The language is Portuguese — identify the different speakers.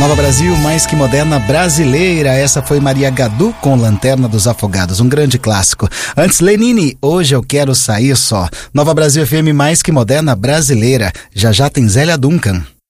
Speaker 1: Nova Brasil, mais que moderna brasileira. Essa foi Maria Gadu com Lanterna dos Afogados, um grande clássico. Antes, Lenine, Hoje Eu Quero Sair Só. Nova Brasil FM, mais que moderna brasileira. Já já tem Zélia Duncan.